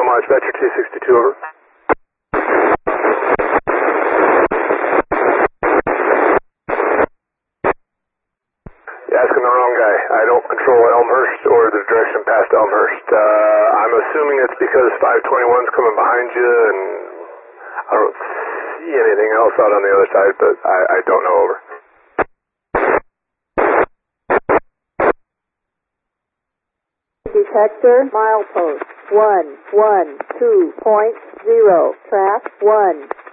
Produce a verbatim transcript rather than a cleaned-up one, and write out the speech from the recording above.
Omaha Dispatcher two sixty-two, over. You're asking the wrong guy. I don't control Elmhurst or the direction past Elmhurst. Uh, I'm assuming it's because five twenty-one's coming behind you, and I don't see anything else out on the other side, but I, I don't know, over. Detector, milepost, one, one, two, point, zero, track, one.